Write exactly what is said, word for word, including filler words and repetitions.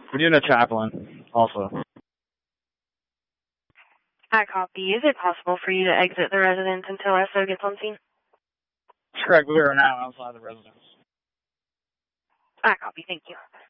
We need a chaplain, also. I copy. Is it possible for you to exit the residence until S O gets on scene? That's correct. We are now outside the residence. I copy. Thank you.